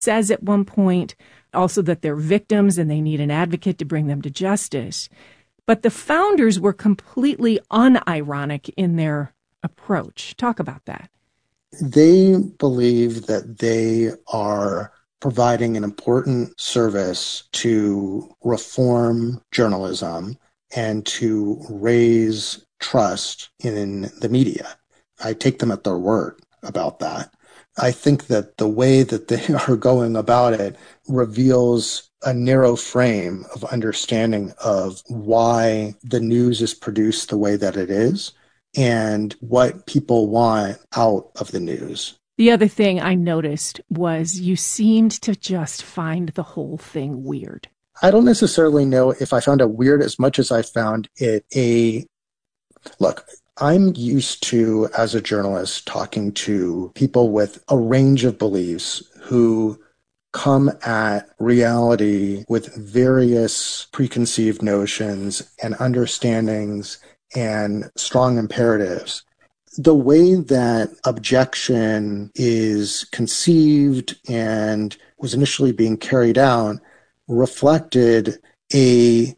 says at one point also that they're victims and they need an advocate to bring them to justice. But the founders were completely unironic in their approach. Talk about that. They believe that they are providing an important service to reform journalism and to raise trust in the media. I take them at their word about that. I think that the way that they are going about it reveals a narrow frame of understanding of why the news is produced the way that it is and what people want out of the news. The other thing I noticed was you seemed to just find the whole thing weird. I don't necessarily know if I found it weird as much as I found it Look, I'm used to, as a journalist, talking to people with a range of beliefs who come at reality with various preconceived notions and understandings and strong imperatives. The way that objection is conceived and was initially being carried out reflected a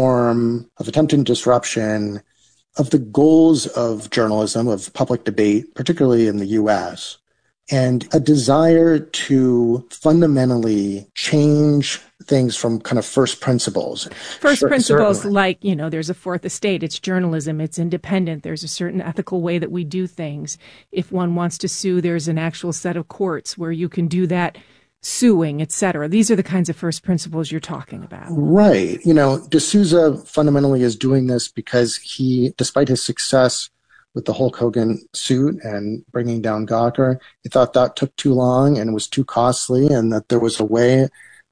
form of attempted disruption of the goals of journalism, of public debate, particularly in the U.S., and a desire to fundamentally change things from kind of first principles. First principles, certainly. Like, there's a fourth estate. It's journalism. It's independent. There's a certain ethical way that we do things. If one wants to sue, there's an actual set of courts where you can do that, suing, et cetera. These are the kinds of first principles you're talking about. Right. D'Souza fundamentally is doing this because he, despite his success with the Hulk Hogan suit and bringing down Gawker, he thought that took too long and was too costly, and that there was a way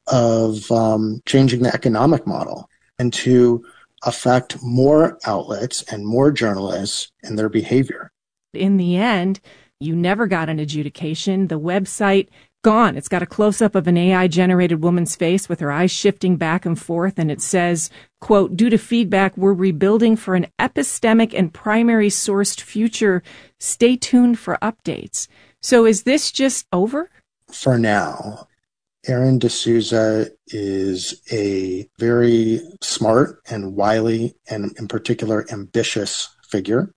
of changing the economic model and to affect more outlets and more journalists and their behavior. In the end, you never got an adjudication. The website, gone. It's got a close-up of an AI-generated woman's face with her eyes shifting back and forth, and it says, quote, "Due to feedback, we're rebuilding for an epistemic and primary sourced future. Stay tuned for updates." So is this just over? For now. Aaron D'Souza is a very smart and wily and, in particular, ambitious figure.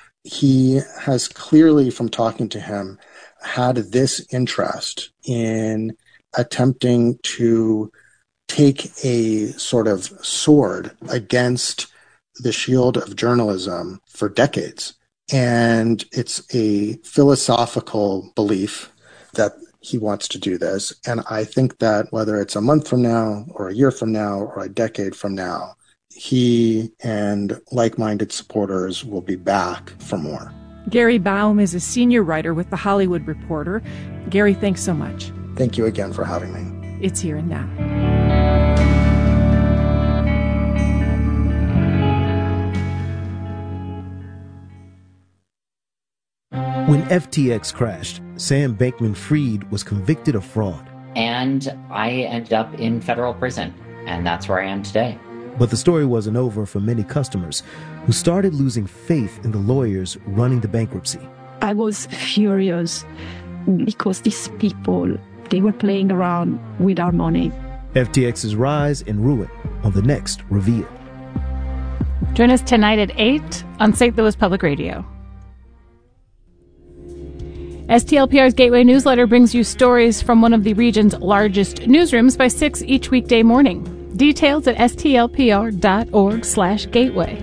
He has clearly, from talking to him, had this interest in attempting to take a sort of sword against the shield of journalism for decades. And it's a philosophical belief that he wants to do this. And I think that whether it's a month from now or a year from now or a decade from now, he and like-minded supporters will be back for more. Gary Baum is a senior writer with The Hollywood Reporter. Gary, thanks so much. Thank you again for having me. It's Here and Now. When FTX crashed, Sam Bankman-Fried was convicted of fraud. And I ended up in federal prison, and that's where I am today. But the story wasn't over for many customers who started losing faith in the lawyers running the bankruptcy. I was furious because these people, they were playing around with our money. FTX's rise and ruin on the next Reveal. Join us tonight at 8 on St. Louis Public Radio. STLPR's Gateway newsletter brings you stories from one of the region's largest newsrooms by 6 each weekday morning. Details at stlpr.org/gateway.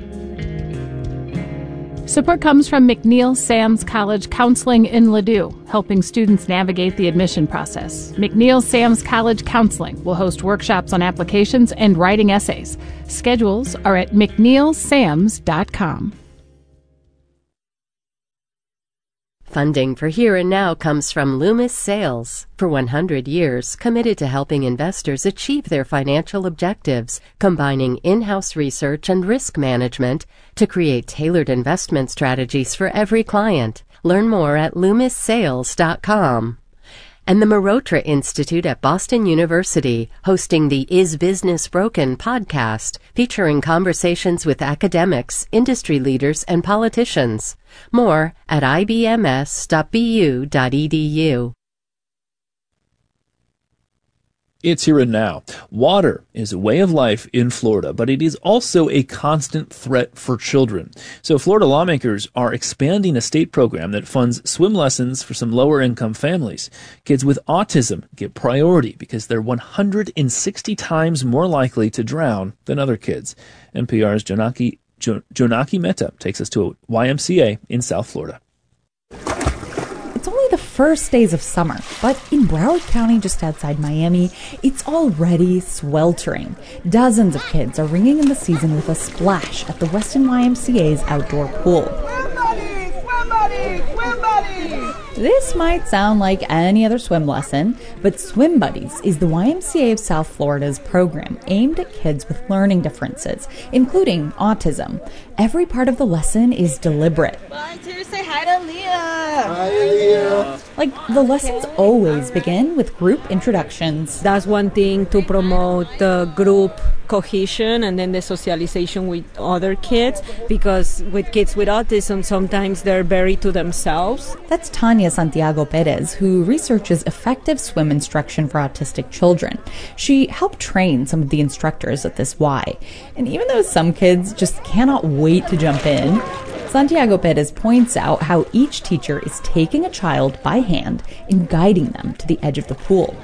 Support comes from McNeil Sam's College Counseling in Ladue, helping students navigate the admission process. McNeil Sam's College Counseling will host workshops on applications and writing essays. Schedules are at mcneilsams.com. Funding for Here and Now comes from Loomis Sales. For 100 years, committed to helping investors achieve their financial objectives, combining in-house research and risk management to create tailored investment strategies for every client. Learn more at LoomisSales.com. And the Marotra Institute at Boston University, hosting the Is Business Broken podcast, featuring conversations with academics, industry leaders, and politicians. More at ibms.bu.edu. It's here and now. Water is a way of life in Florida, but it is also a constant threat for children. So Florida lawmakers are expanding a state program that funds swim lessons for some lower-income families. Kids with autism get priority because they're 160 times more likely to drown than other kids. NPR's Jonaki Mehta takes us to a YMCA in South Florida. It's only the first days of summer, but in Broward County, just outside Miami, it's already sweltering. Dozens of kids are ringing in the season with a splash at the Weston YMCA's outdoor pool. Swim buddies! Swim buddies! Swim buddies! This might sound like any other swim lesson, but Swim Buddies is the YMCA of South Florida's program aimed at kids with learning differences, including autism. Every part of the lesson is deliberate. Volunteers, say hi to Leah. Hi, Leah. Like, the lessons always begin with group introductions. That's one thing to promote the group cohesion and then the socialization with other kids, because with kids with autism, sometimes they're very to themselves. That's Tanya Santiago Perez, who researches effective swim instruction for autistic children. She helped train some of the instructors at this Y. And even though some kids just cannot wait to jump in, Santiago Perez points out how each teacher is taking a child by hand and guiding them to the edge of the pool.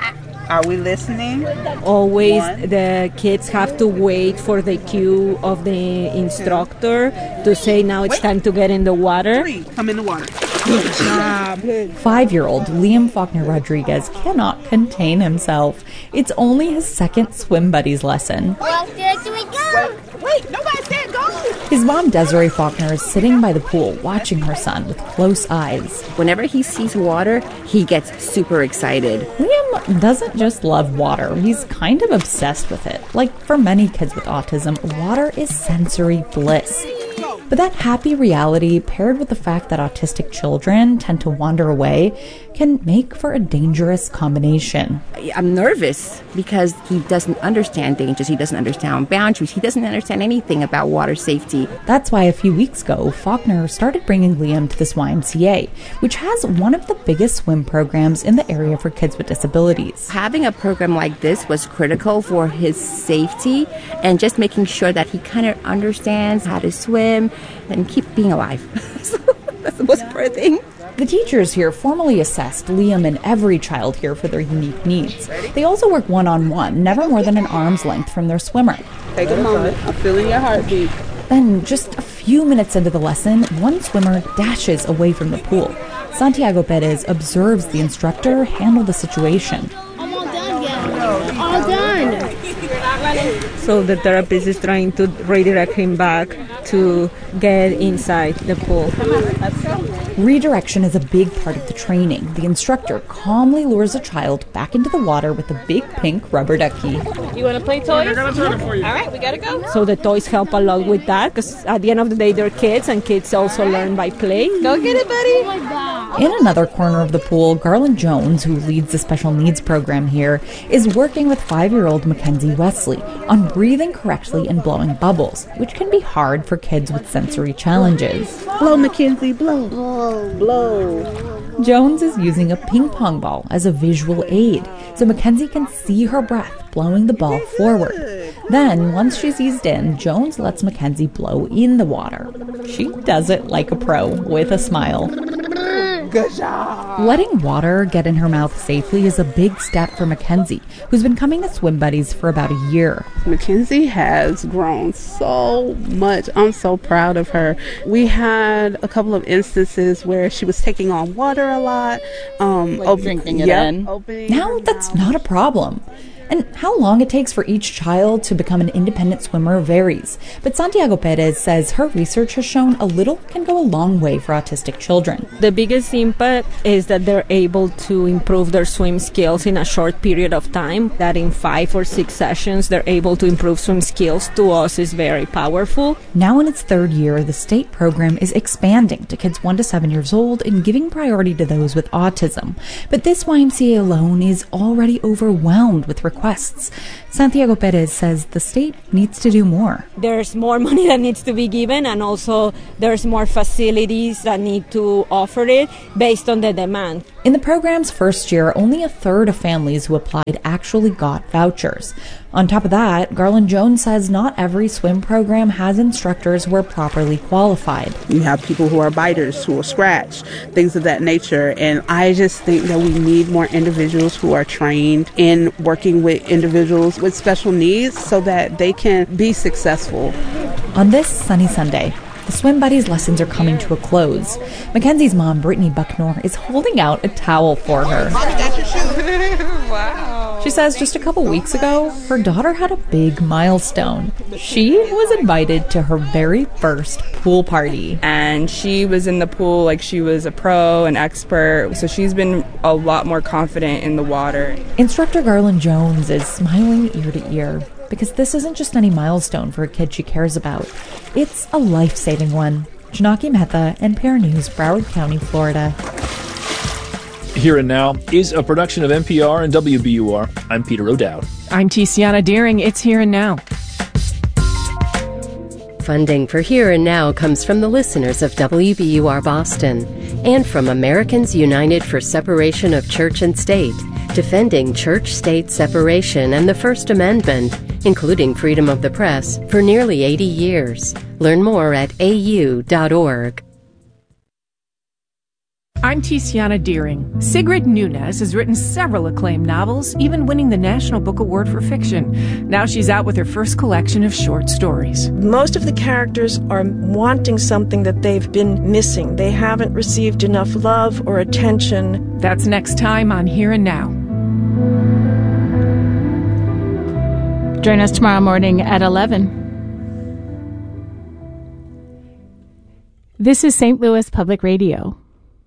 Are we listening? Always the kids have to wait for the cue of the instructor to say, now it's time to get in the water. 3, come in the water. Good job. 5-year-old Liam Faulkner Rodriguez cannot contain himself. It's only his second Swim Buddies lesson. Well, there do we go? Wait, nobody said go. His mom, Desiree Faulkner, is sitting by the pool watching her son with close eyes. Whenever he sees water, he gets super excited. Liam doesn't just love water, he's kind of obsessed with it. Like for many kids with autism, water is sensory bliss. But that happy reality, paired with the fact that autistic children tend to wander away, can make for a dangerous combination. I'm nervous because he doesn't understand dangers, he doesn't understand boundaries, he doesn't understand anything about water safety. That's why a few weeks ago, Faulkner started bringing Liam to this YMCA, which has one of the biggest swim programs in the area for kids with disabilities. Having a program like this was critical for his safety and just making sure that he kind of understands how to swim and keep being alive. So that's the most important thing. The teachers here formally assessed Liam and every child here for their unique needs. They also work one-on-one, never more than an arm's length from their swimmer. Take a moment. I'm feeling your heartbeat. Then, just a few minutes into the lesson, one swimmer dashes away from the pool. Santiago Perez observes the instructor handle the situation. I'm all done yet. All done. So the therapist is trying to redirect him back to get inside the pool. Redirection is a big part of the training. The instructor calmly lures a child back into the water with a big pink rubber ducky. You want to play toys? I'm gonna turn it for you. All right, we gotta go. So the toys help a lot with that, because at the end of the day, they're kids, and kids also learn by play. Go get it, buddy. In another corner of the pool, Garland Jones, who leads the special needs program here, is working with 5-year-old Mackenzie Wesley on breathing correctly and blowing bubbles, which can be hard for kids with sensory challenges. Blow, Mackenzie, blow. Blow. Jones is using a ping pong ball as a visual aid, so Mackenzie can see her breath blowing the ball forward. Then, once she's eased in, Jones lets Mackenzie blow in the water. She does it like a pro, with a smile. Good job. Letting water get in her mouth safely is a big step for Mackenzie, who's been coming to Swim Buddies for about a year. Mackenzie has grown so much. I'm so proud of her. We had a couple of instances where she was taking on water a lot. Drinking it in. Now that's not a problem. And how long it takes for each child to become an independent swimmer varies. But Santiago Perez says her research has shown a little can go a long way for autistic children. The biggest impact is that they're able to improve their swim skills in a short period of time. That in 5 or 6 sessions, they're able to improve swim skills. To us is very powerful. Now in its 3rd year, the state program is expanding to kids 1 to 7 years old and giving priority to those with autism. But this YMCA alone is already overwhelmed with requests requests. Santiago Perez says the state needs to do more. There's more money that needs to be given, and also there's more facilities that need to offer it based on the demand. In the program's first year, only a third of families who applied actually got vouchers. On top of that, Garland Jones says not every swim program has instructors who are properly qualified. You have people who are biters, who will scratch, things of that nature. And I just think that we need more individuals who are trained in working with individuals with special needs so that they can be successful. On this sunny Sunday, the Swim Buddies lessons are coming to a close. Mackenzie's mom, Brittany Bucknor, is holding out a towel for her. Wow. She says just a couple weeks ago, her daughter had a big milestone. She was invited to her very first pool party. And she was in the pool like she was a pro, an expert, so she's been a lot more confident in the water. Instructor Garland Jones is smiling ear to ear, because this isn't just any milestone for a kid she cares about. It's a life-saving one. Janaki Mehta, NPR News, Broward County, Florida. Here and Now is a production of NPR and WBUR. I'm Peter O'Dowd. I'm Tiziana Deering. It's Here and Now. Funding for Here and Now comes from the listeners of WBUR Boston and from Americans United for Separation of Church and State, defending church-state separation and the First Amendment, including freedom of the press, for nearly 80 years. Learn more at au.org. I'm Tiziana Deering. Sigrid Nunez has written several acclaimed novels, even winning the National Book Award for Fiction. Now she's out with her first collection of short stories. Most of the characters are wanting something that they've been missing. They haven't received enough love or attention. That's next time on Here and Now. Join us tomorrow morning at 11. This is St. Louis Public Radio.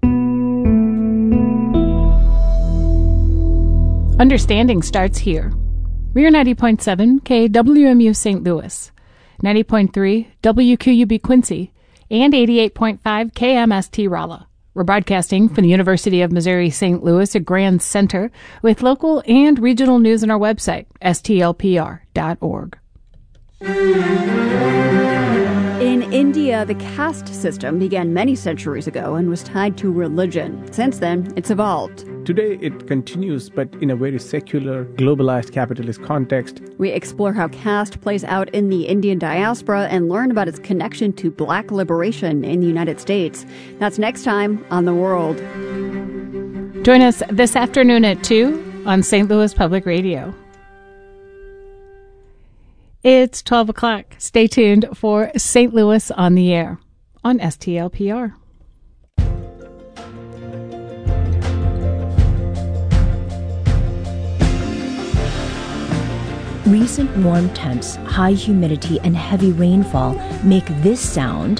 Understanding starts here. We're 90.7 KWMU St. Louis, 90.3 WQUB Quincy, and 88.5 KMST Rolla. We're broadcasting from the University of Missouri St. Louis at Grand Center with local and regional news on our website, stlpr.org. In India, the caste system began many centuries ago and was tied to religion. Since then, it's evolved. Today, it continues, but in a very secular, globalized capitalist context. We explore how caste plays out in the Indian diaspora and learn about its connection to black liberation in the United States. That's next time on The World. Join us this afternoon at 2 on St. Louis Public Radio. It's 12 o'clock. Stay tuned for St. Louis on the Air on STLPR. Recent warm temps, high humidity, and heavy rainfall make this sound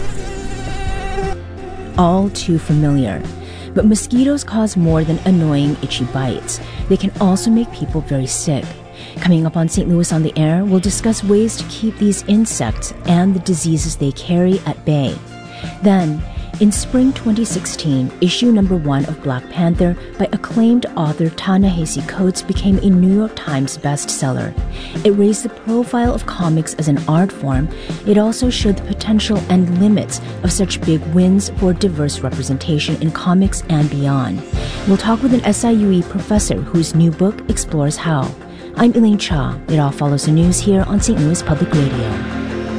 all too familiar. But mosquitoes cause more than annoying itchy bites. They can also make people very sick. Coming up on St. Louis on the Air, we'll discuss ways to keep these insects and the diseases they carry at bay. Then, in spring 2016, issue number 1 of Black Panther by acclaimed author Ta-Nehisi Coates became a New York Times bestseller. It raised the profile of comics as an art form. It also showed the potential and limits of such big wins for diverse representation in comics and beyond. We'll talk with an SIUE professor whose new book explores how. I'm Elaine Cha. It all follows the news here on St. Louis Public Radio.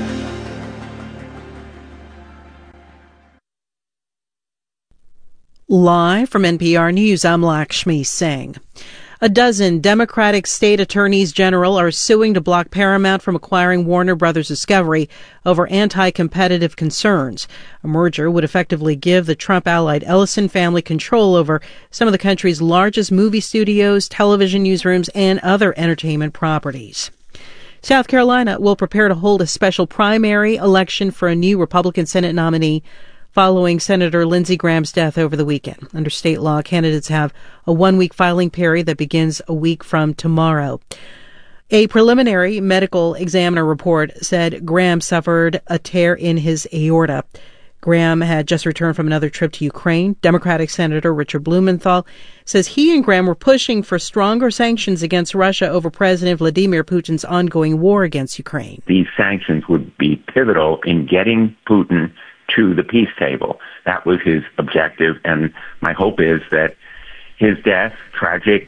Live from NPR News, I'm Lakshmi Singh. A dozen Democratic state attorneys general are suing to block Paramount from acquiring Warner Brothers Discovery over anti-competitive concerns. A merger would effectively give the Trump-allied Ellison family control over some of the country's largest movie studios, television newsrooms, and other entertainment properties. South Carolina will prepare to hold a special primary election for a new Republican Senate nominee following Senator Lindsey Graham's death over the weekend. Under state law, candidates have a 1-week filing period that begins a week from tomorrow. A preliminary medical examiner report said Graham suffered a tear in his aorta. Graham had just returned from another trip to Ukraine. Democratic Senator Richard Blumenthal says he and Graham were pushing for stronger sanctions against Russia over President Vladimir Putin's ongoing war against Ukraine. These sanctions would be pivotal in getting Putin to the peace table. That was his objective, and my hope is that his death, tragic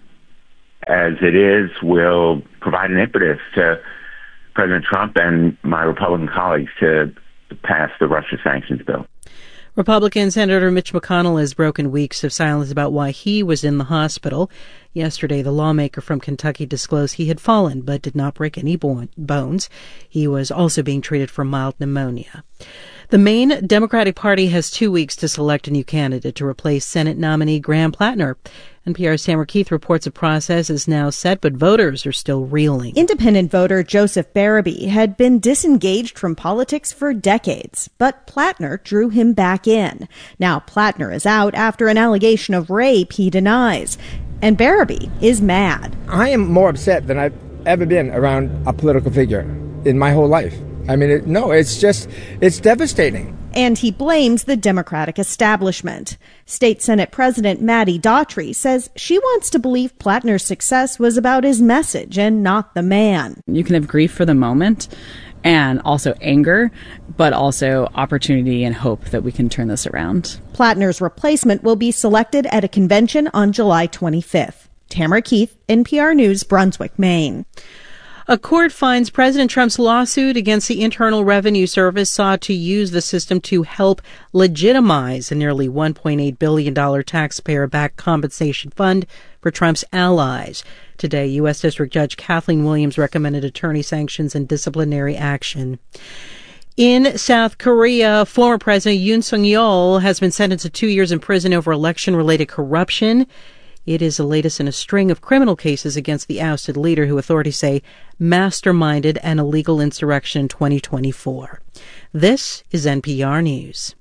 as it is, will provide an impetus to President Trump and my Republican colleagues to pass the Russia sanctions bill. Republican Senator Mitch McConnell has broken weeks of silence about why he was in the hospital. Yesterday, the lawmaker from Kentucky disclosed he had fallen but did not break any bones. He was also being treated for mild pneumonia. The Maine Democratic Party has 2 weeks to select a new candidate to replace Senate nominee Graham Plattner. NPR's Tamara Keith reports the process is now set, but voters are still reeling. Independent voter Joseph Barabee had been disengaged from politics for decades, but Plattner drew him back in. Now Plattner is out after an allegation of rape he denies. And Barabee is mad. I am more upset than I've ever been around a political figure in my whole life. I mean, it's devastating. And he blames the Democratic establishment. State Senate President Maddie Daughtry says she wants to believe Plattner's success was about his message and not the man. You can have grief for the moment and also anger, but also opportunity and hope that we can turn this around. Plattner's replacement will be selected at a convention on July 25th. Tamara Keith, NPR News, Brunswick, Maine. A court finds President Trump's lawsuit against the Internal Revenue Service sought to use the system to help legitimize a nearly $1.8 billion taxpayer-backed compensation fund for Trump's allies. Today, U.S. District Judge Kathleen Williams recommended attorney sanctions and disciplinary action. In South Korea, former President Yoon Suk-yeol has been sentenced to 2 years in prison over election-related corruption. It is the latest in a string of criminal cases against the ousted leader who authorities say masterminded an illegal insurrection in 2024. This is NPR News.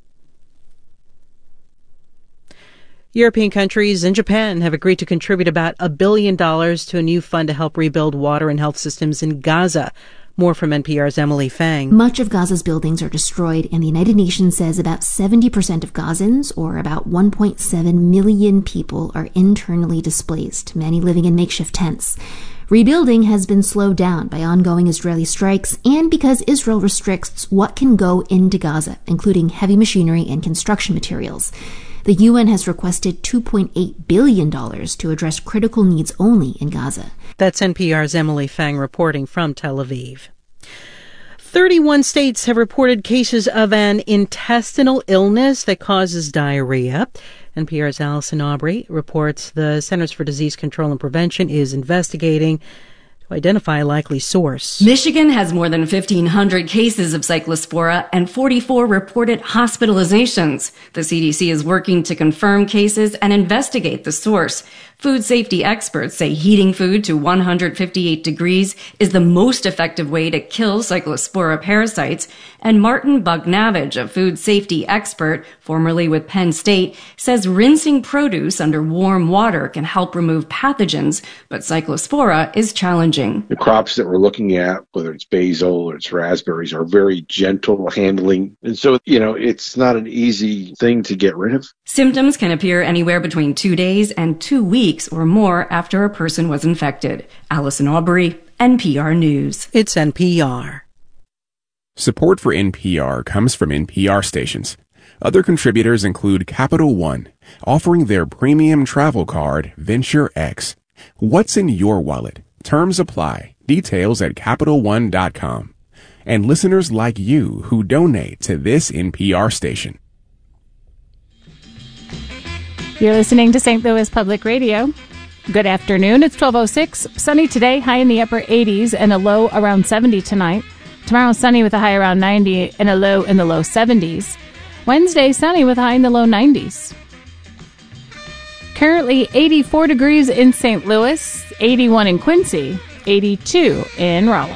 European countries and Japan have agreed to contribute about $1 billion to a new fund to help rebuild water and health systems in Gaza. More from NPR's Emily Fang. Much of Gaza's buildings are destroyed, and the United Nations says about 70% of Gazans, or about 1.7 million people, are internally displaced, many living in makeshift tents. Rebuilding has been slowed down by ongoing Israeli strikes and because Israel restricts what can go into Gaza, including heavy machinery and construction materials. The UN has requested $2.8 billion to address critical needs only in Gaza. That's NPR's Emily Fang reporting from Tel Aviv. 31 states have reported cases of an intestinal illness that causes diarrhea. NPR's Allison Aubrey reports the Centers for Disease Control and Prevention is investigating to identify a likely source. Michigan has more than 1,500 cases of Cyclospora and 44 reported hospitalizations. The CDC is working to confirm cases and investigate the source. Food safety experts say heating food to 158 degrees is the most effective way to kill Cyclospora parasites. And Martin Bugnavage, a food safety expert, formerly with Penn State, says rinsing produce under warm water can help remove pathogens, but Cyclospora is challenging. The crops that we're looking at, whether it's basil or it's raspberries, are very gentle handling. And so, it's not an easy thing to get rid of. Symptoms can appear anywhere between 2 days and 2 weeks or more after a person was infected. Allison Aubrey, NPR News. It's NPR. Support for NPR comes from NPR stations. Other contributors include Capital One, offering their premium travel card, Venture X. What's in your wallet? Terms apply. Details at CapitalOne.com. And listeners like you who donate to this NPR station. You're listening to St. Louis Public Radio. Good afternoon. It's 12:06. Sunny today, high in the upper 80s and a low around 70 tonight. Tomorrow, sunny with a high around 90 and a low in the low 70s. Wednesday, sunny with a high in the low 90s. Currently 84 degrees in St. Louis, 81 in Quincy, 82 in Rolla.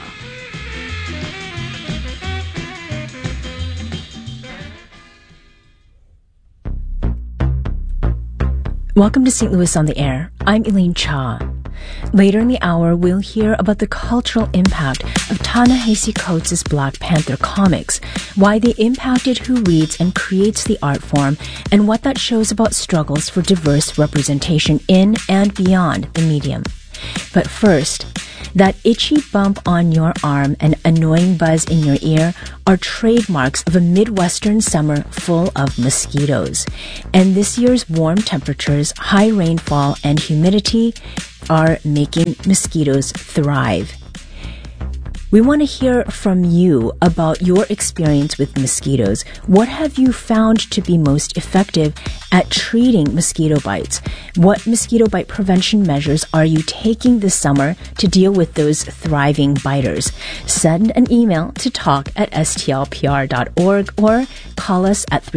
Welcome to St. Louis on the Air. I'm Elaine Cha. Later in the hour, we'll hear about the cultural impact of Ta-Nehisi Coates' Black Panther comics, why they impacted who reads and creates the art form, and what that shows about struggles for diverse representation in and beyond the medium. But first, that itchy bump on your arm and annoying buzz in your ear are trademarks of a Midwestern summer full of mosquitoes. And this year's warm temperatures, high rainfall, and humidity are making mosquitoes thrive. We want to hear from you about your experience with mosquitoes. What have you found to be most effective at treating mosquito bites? What mosquito bite prevention measures are you taking this summer to deal with those thriving biters? Send an email to talk@stlpr.org or call us at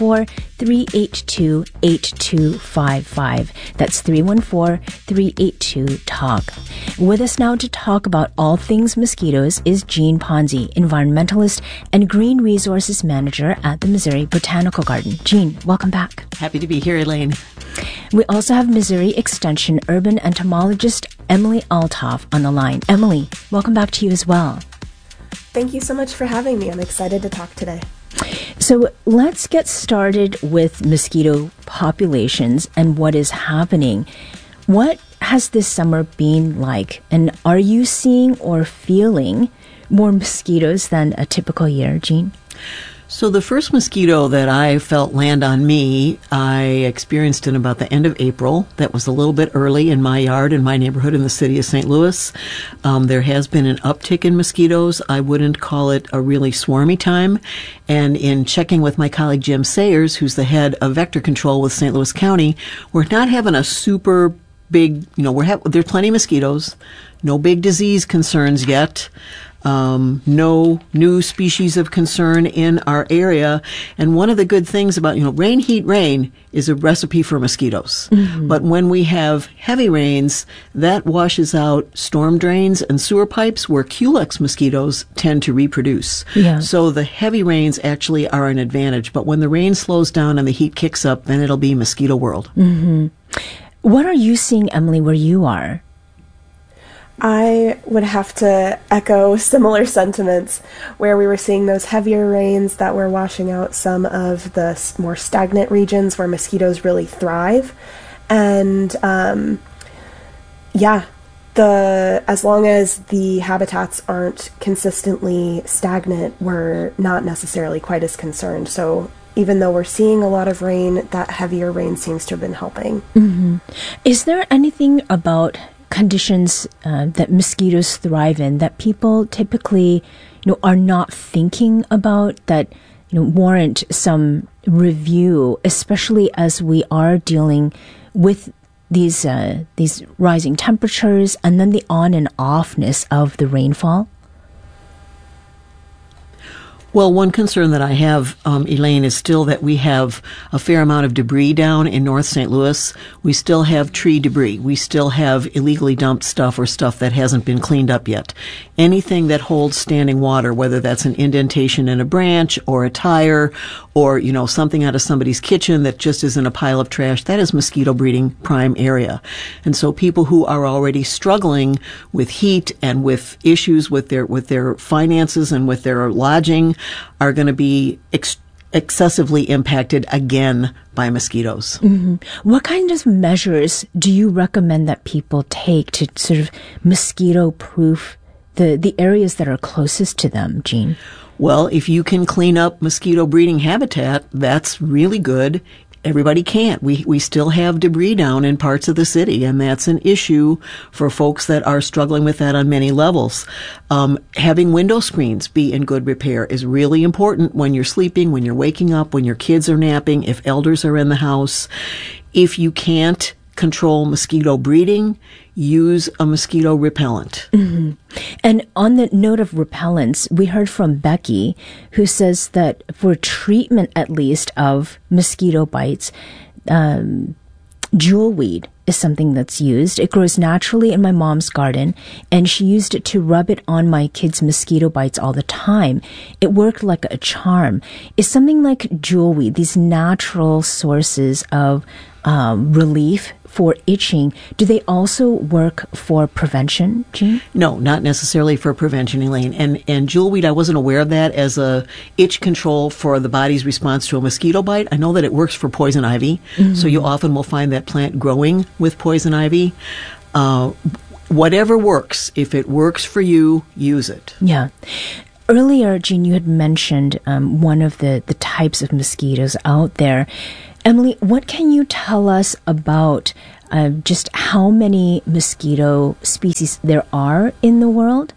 314-382-8255. That's 314-382-TALK. With us now to talk about all things mosquitoes is Jean Ponzi, environmentalist and green resources manager at the Missouri Botanical Garden. Jean, welcome back. Happy to be here, Elaine. We also have Missouri Extension urban entomologist Emily Althoff on the line. Emily, welcome back to you as well. Thank you so much for having me. I'm excited to talk today. So let's get started with mosquito populations and what is happening. What has this summer been like? And are you seeing or feeling more mosquitoes than a typical year, Jean? So the first mosquito that I felt land on me, I experienced in about the end of April. That was a little bit early in my yard, in my neighborhood in the city of St. Louis. There has been an uptick in mosquitoes. I wouldn't call it a really swarmy time. And in checking with my colleague Jim Sayers, who's the head of vector control with St. Louis County, we're not having a super big, there's plenty of mosquitoes, no big disease concerns yet. No new species of concern in our area. And one of the good things about, rain, heat, rain is a recipe for mosquitoes. Mm-hmm. But when we have heavy rains, that washes out storm drains and sewer pipes where Culex mosquitoes tend to reproduce. Yeah. So the heavy rains actually are an advantage. But when the rain slows down and the heat kicks up, then it'll be mosquito world. Mm-hmm. What are you seeing, Emily, where you are? I would have to echo similar sentiments where we were seeing those heavier rains that were washing out some of the more stagnant regions where mosquitoes really thrive. And as long as the habitats aren't consistently stagnant, we're not necessarily quite as concerned. So even though we're seeing a lot of rain, that heavier rain seems to have been helping. Mm-hmm. Is there anything about conditions that mosquitoes thrive in that people typically, are not thinking about that, warrant some review, especially as we are dealing with these rising temperatures and then the on and offness of the rainfall? Well, one concern that I have, Elaine, is still that we have a fair amount of debris down in North St. Louis. We still have tree debris. We still have illegally dumped stuff or stuff that hasn't been cleaned up yet. Anything that holds standing water, whether that's an indentation in a branch or a tire or, something out of somebody's kitchen that just is in a pile of trash, that is mosquito breeding prime area. And so people who are already struggling with heat and with issues with their finances and with their lodging are going to be excessively impacted again by mosquitoes. Mm-hmm. What kind of measures do you recommend that people take to sort of mosquito-proof the areas that are closest to them, Jean? Well, if you can clean up mosquito breeding habitat, that's really good. Everybody can't. We still have debris down in parts of the city, and that's an issue for folks that are struggling with that on many levels. Having window screens be in good repair is really important when you're sleeping, when you're waking up, when your kids are napping, if elders are in the house. If you can't control mosquito breeding, use a mosquito repellent. Mm-hmm. And on the note of repellents, we heard from Becky, who says that for treatment, at least, of mosquito bites, jewelweed is something that's used. It grows naturally in my mom's garden, and she used it to rub it on my kids' mosquito bites all the time. It worked like a charm. Is something like jewelweed, these natural sources of relief for itching, do they also work for prevention, Jean? No, not necessarily for prevention, Elaine. And jewelweed, I wasn't aware of that as a itch control for the body's response to a mosquito bite. I know that it works for poison ivy, so you often will find that plant growing with poison ivy. Whatever works, if it works for you, use it. Yeah. Earlier, Jean, you had mentioned one of the types of mosquitoes out there. Emily, what can you tell us about just how many mosquito species there are in the world?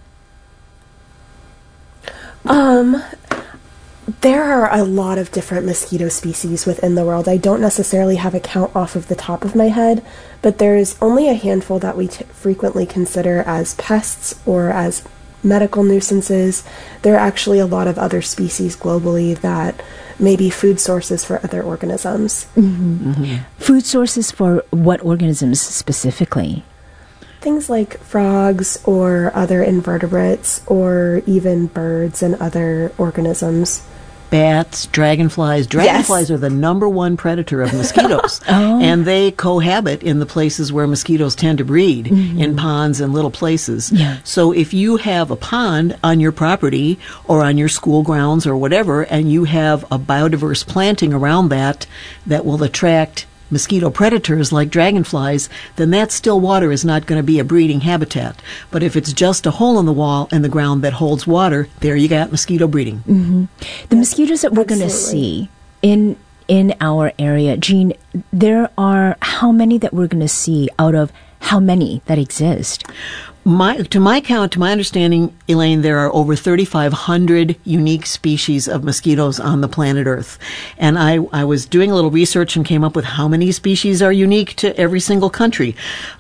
There are a lot of different mosquito species within the world. I don't necessarily have a count off of the top of my head, but there's only a handful that we frequently consider as pests or as medical nuisances. There are actually a lot of other species globally that may be food sources for other organisms. Food sources for what organisms specifically? Things like frogs or other invertebrates or even birds and other organisms. Bats, dragonflies. Dragonflies are the number one predator of mosquitoes. And they cohabit in the places where mosquitoes tend to breed, in ponds and little places. So if you have a pond on your property or on your school grounds or whatever, and you have a biodiverse planting around that will attract mosquito predators like dragonflies, then that still water is not going to be a breeding habitat. But if it's just a hole in the wall in the ground that holds water, there you got mosquito breeding. The mosquitoes that we're going to see in our area, Jean, there are how many that we're going to see out of how many that exist? To my understanding, Elaine, there are over 3,500 unique species of mosquitoes on the planet Earth. And I was doing a little research and came up with how many species are unique to every single country.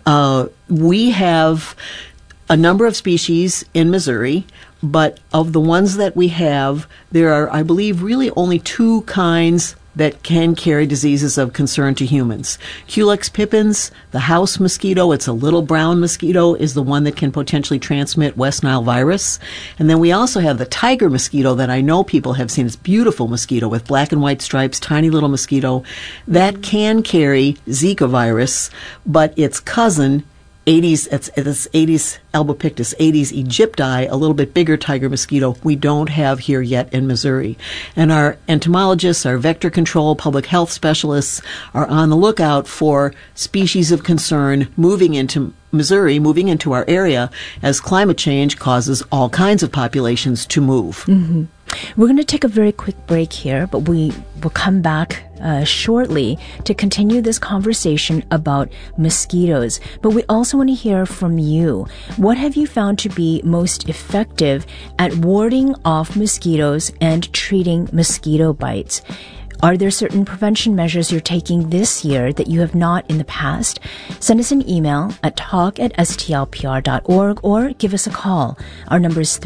We have a number of species in Missouri, but of the ones that we have, there are, I believe, really only two kinds that can carry diseases of concern to humans. Culex pipiens, the house mosquito, it's a little brown mosquito, is the one that can potentially transmit West Nile virus. And then we also have the tiger mosquito that I know people have seen. It's a beautiful mosquito with black and white stripes, tiny little mosquito. That can carry Zika virus, but its cousin, Aedes albopictus, Aedes aegypti, a little bit bigger tiger mosquito, we don't have here yet in Missouri. And our entomologists, our vector control public health specialists are on the lookout for species of concern moving into Missouri, moving into our area, as climate change causes all kinds of populations to move. We're going to take a very quick break here, but we will come back shortly to continue this conversation about mosquitoes. But we also want to hear from you. What have you found to be most effective at warding off mosquitoes and treating mosquito bites? Are there certain prevention measures you're taking this year that you have not in the past? Send us an email at talk@stlpr.org or give us a call. Our number is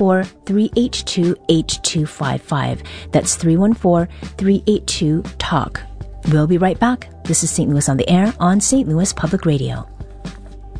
314-382-8255. That's 314-382-TALK. We'll be right back. This is St. Louis on the Air on St. Louis Public Radio.